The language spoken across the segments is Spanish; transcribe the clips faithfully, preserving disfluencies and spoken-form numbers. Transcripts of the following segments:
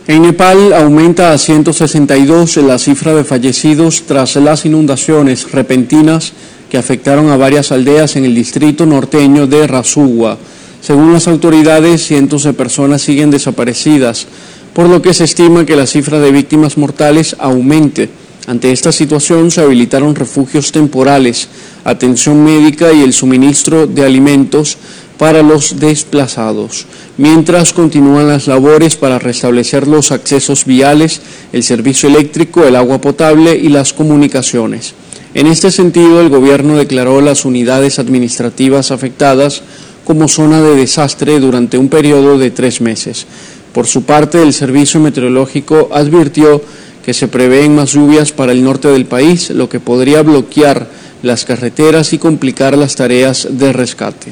En Nepal aumenta a ciento sesenta y dos la cifra de fallecidos tras las inundaciones repentinas que afectaron a varias aldeas en el distrito norteño de Rasugua. Según las autoridades, cientos de personas siguen desaparecidas, por lo que se estima que la cifra de víctimas mortales aumente. Ante esta situación se habilitaron refugios temporales, atención médica y el suministro de alimentos para los desplazados, mientras continúan las labores para restablecer los accesos viales, el servicio eléctrico, el agua potable y las comunicaciones. En este sentido, el gobierno declaró las unidades administrativas afectadas como zona de desastre durante un periodo de tres meses. Por su parte, el Servicio Meteorológico advirtió que se prevén más lluvias para el norte del país, lo que podría bloquear las carreteras y complicar las tareas de rescate.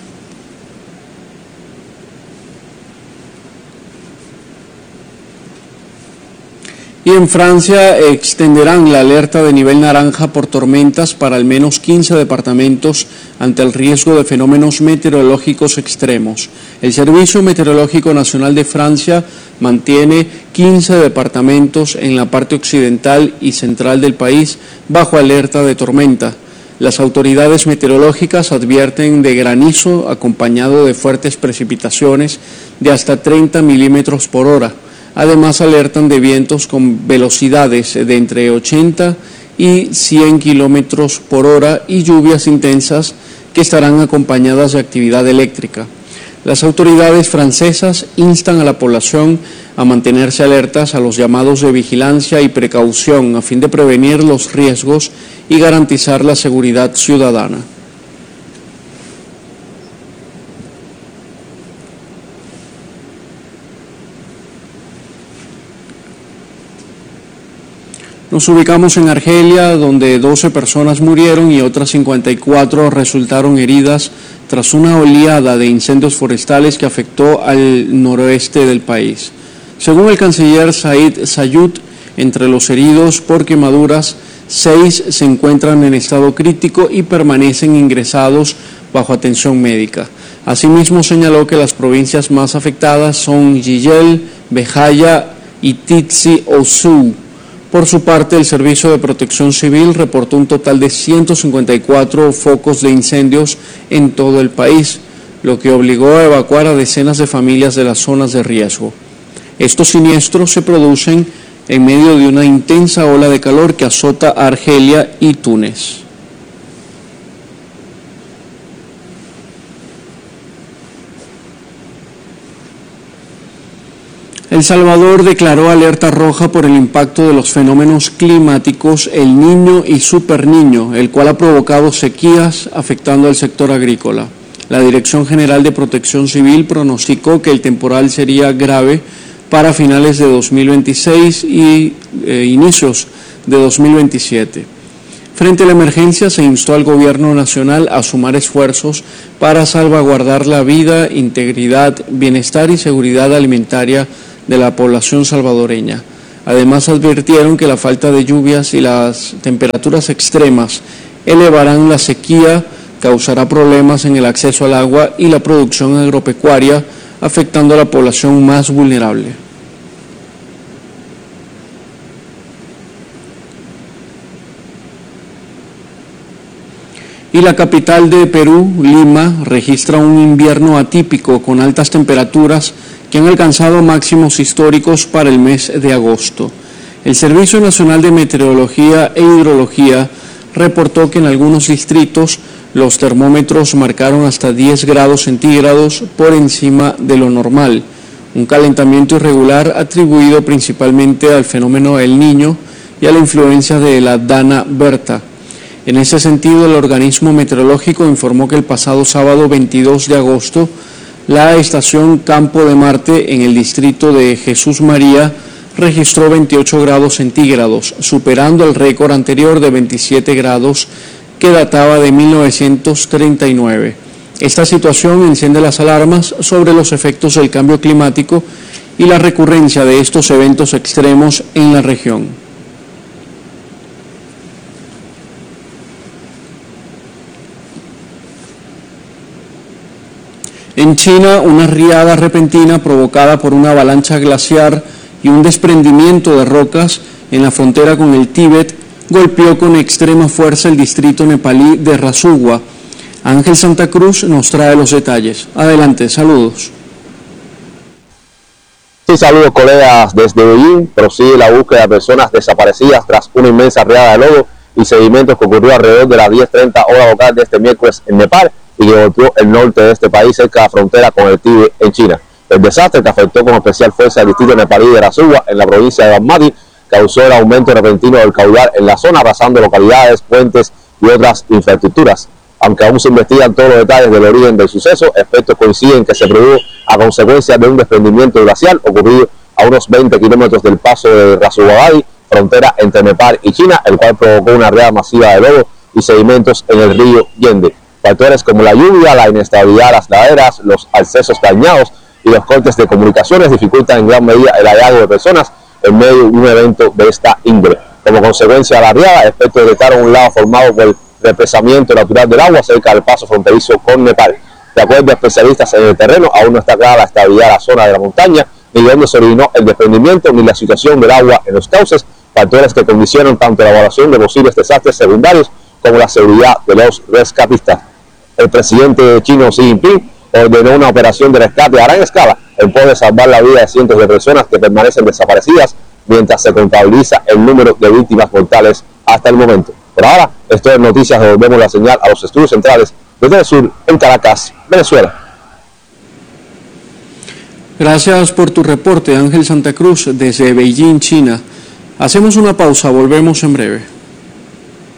Y en Francia extenderán la alerta de nivel naranja por tormentas para al menos quince departamentos ante el riesgo de fenómenos meteorológicos extremos. El Servicio Meteorológico Nacional de Francia mantiene quince departamentos en la parte occidental y central del país bajo alerta de tormenta. Las autoridades meteorológicas advierten de granizo acompañado de fuertes precipitaciones de hasta treinta milímetros por hora. Además, alertan de vientos con velocidades de entre ochenta y cien kilómetros por hora y lluvias intensas que estarán acompañadas de actividad eléctrica. Las autoridades francesas instan a la población a mantenerse alertas a los llamados de vigilancia y precaución a fin de prevenir los riesgos y garantizar la seguridad ciudadana. Nos ubicamos en Argelia, donde doce personas murieron y otras cincuenta y cuatro resultaron heridas tras una oleada de incendios forestales que afectó al noroeste del país. Según el canciller Said Sayud, entre los heridos por quemaduras, seis se encuentran en estado crítico y permanecen ingresados bajo atención médica. Asimismo, señaló que las provincias más afectadas son Yiyel, Behaya y Tizi Ouzou. Por su parte, el Servicio de Protección Civil reportó un total de ciento cincuenta y cuatro focos de incendios en todo el país, lo que obligó a evacuar a decenas de familias de las zonas de riesgo. Estos siniestros se producen en medio de una intensa ola de calor que azota a Argelia y Túnez. El Salvador declaró alerta roja por el impacto de los fenómenos climáticos El Niño y Super Niño, el cual ha provocado sequías afectando al sector agrícola. La Dirección General de Protección Civil pronosticó que el temporal sería grave para finales de dos mil veintiséis y eh, inicios de dos mil veintisiete. Frente a la emergencia, se instó al Gobierno Nacional a sumar esfuerzos para salvaguardar la vida, integridad, bienestar y seguridad alimentaria de la población salvadoreña. Además, advirtieron que la falta de lluvias y las temperaturas extremas elevarán la sequía, causará problemas en el acceso al agua y la producción agropecuaria, afectando a la población más vulnerable. Y la capital de Perú, Lima, registra un invierno atípico con altas temperaturas que han alcanzado máximos históricos para el mes de agosto. El Servicio Nacional de Meteorología e Hidrología reportó que en algunos distritos los termómetros marcaron hasta diez grados centígrados por encima de lo normal, un calentamiento irregular atribuido principalmente al fenómeno El Niño y a la influencia de la Dana Berta. En ese sentido, el organismo meteorológico informó que el pasado sábado veintidós de agosto, la estación Campo de Marte en el distrito de Jesús María registró veintiocho grados centígrados, superando el récord anterior de veintisiete grados que databa de mil novecientos treinta y nueve. Esta situación enciende las alarmas sobre los efectos del cambio climático y la recurrencia de estos eventos extremos en la región. En China, una riada repentina provocada por una avalancha glaciar y un desprendimiento de rocas en la frontera con el Tíbet golpeó con extrema fuerza el distrito nepalí de Rasuwa. Ángel Santa Cruz nos trae los detalles. Adelante, saludos. Sí, saludos colegas desde Beijing. Prosigue la búsqueda de personas desaparecidas tras una inmensa riada de lodo y sedimentos que ocurrió alrededor de las diez treinta hora local de este miércoles en Nepal y que golpeó el norte de este país cerca de la frontera con el Tíbet en China. El desastre, que afectó con especial fuerza el distrito nepalí de Rasuwa en la provincia de Basmati, causó el aumento repentino del caudal en la zona, arrasando localidades, puentes y otras infraestructuras. Aunque aún se investigan todos los detalles del origen del suceso, expertos coinciden que se produjo a consecuencia de un desprendimiento glacial ocurrido a unos veinte kilómetros del paso de Rasuwa, frontera entre Nepal y China, el cual provocó una riada masiva de lodo y sedimentos en el río Yende. Factores como la lluvia, la inestabilidad de las laderas, los accesos dañados y los cortes de comunicaciones dificultan en gran medida el hallazgo de personas en medio de un evento de esta índole. Como consecuencia de la riada, expertos detectaron un lago formado por el represamiento natural del agua cerca del paso fronterizo con Nepal. De acuerdo a especialistas en el terreno, aún no está clara la estabilidad de la zona de la montaña, ni de dónde se originó el desprendimiento, ni la situación del agua en los cauces, factores que condicionan tanto la evaluación de posibles desastres secundarios como la seguridad de los rescatistas. El presidente chino Xi Jinping ordenó una operación de rescate a gran escala en pos de salvar la vida de cientos de personas que permanecen desaparecidas, mientras se contabiliza el número de víctimas mortales hasta el momento. Por ahora, esto es Noticias, devolvemos la señal a los estudios centrales desde el sur, en Caracas, Venezuela. Gracias por tu reporte, Ángel Santa Cruz, desde Beijing, China. Hacemos una pausa, volvemos en breve.